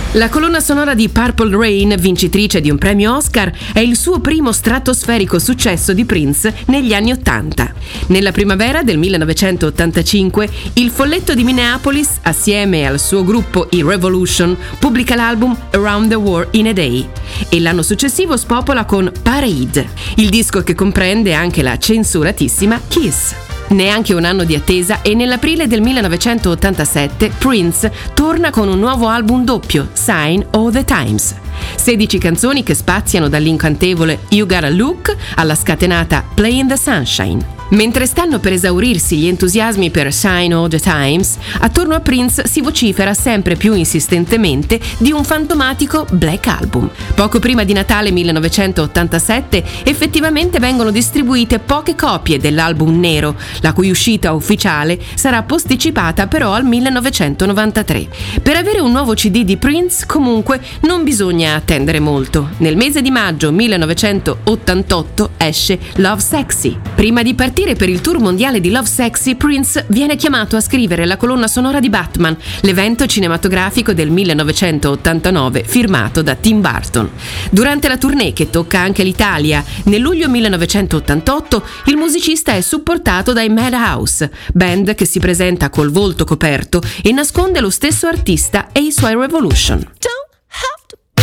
La colonna sonora di Purple Rain, vincitrice di un premio Oscar, è il suo primo stratosferico successo di Prince negli anni '80. Nella primavera del 1985, il folletto di Minneapolis, assieme al suo gruppo i Revolution, pubblica l'album Around the World in a Day e l'anno successivo spopola con Parade, il disco che comprende anche la censuratissima Kiss. Neanche un anno di attesa e nell'aprile del 1987 Prince torna con un nuovo album doppio, Sign of the Times. 16 canzoni che spaziano dall'incantevole You Gotta Look alla scatenata Play in the Sunshine. Mentre stanno per esaurirsi gli entusiasmi per Sign of the Times, attorno a Prince si vocifera sempre più insistentemente di un fantomatico Black Album. Poco prima di Natale 1987 effettivamente vengono distribuite poche copie dell'album nero, la cui uscita ufficiale sarà posticipata però al 1993. Per avere un nuovo CD di Prince comunque non bisogna attendere molto. Nel mese di maggio 1988 esce Love Sexy. Prima di partire per il tour mondiale di Love Sexy, Prince viene chiamato a scrivere la colonna sonora di Batman, l'evento cinematografico del 1989 firmato da Tim Burton. Durante la tournée, che tocca anche l'Italia, nel luglio 1988 il musicista è supportato dai Madhouse, band che si presenta col volto coperto e nasconde lo stesso artista e i suoi Revolution. Ciao!